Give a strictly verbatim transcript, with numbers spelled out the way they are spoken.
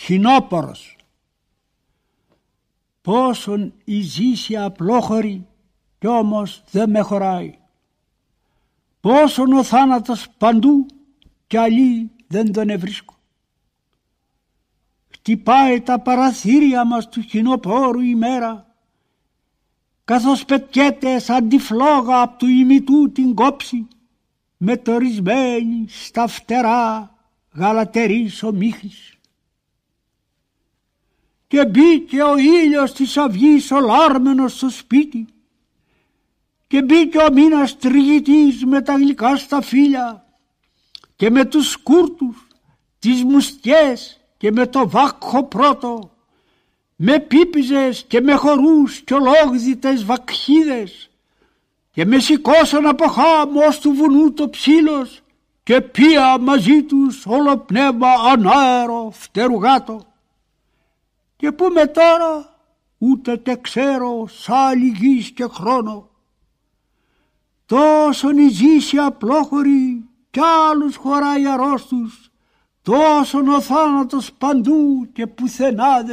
χινόπορος. Πόσον η ζήση απλόχωρη κι όμως δεν με χωράει. Πόσον ο θάνατος παντού κι αλλή δεν τον ευρίσκω. Χτυπάει τα παραθύρια μας του χινοπόρου η μέρα, καθώς πετιέται σαν τη φλόγα απ' του ημιτού την κόψη, μετορισμένη στα φτερά γαλατερής ομίχλης. Και μπήκε ο ήλιος της αυγής ολάρμενος στο σπίτι, και μπήκε ο μήνας τριγητής με τα γλυκά σταφύλια και με τους σκούρτους, τις μουστιές και με το βάκχο πρώτο, με πίπιζες και με χορούς και ολόγδιτες βακχίδες, και με σηκώσαν από χάμω ως του βουνού το ψήλος και πία μαζί τους όλο πνεύμα ανάερο φτερουγάτο. Και που με τώρα ούτε τε ξέρω σ' άλλη γης και χρόνο. Τόσον η ζήση απλόχωρη κι άλλους χωράει αρρώστους, τόσον ο θάνατος παντού και πουθενά δεν